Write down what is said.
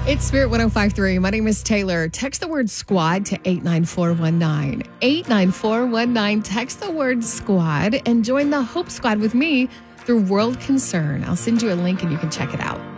It's Spirit 1053. My name is Taylor. Text the word squad to 89419. 89419. Text the word squad and join the Hope Squad with me through World Concern. I'll send you a link and you can check it out.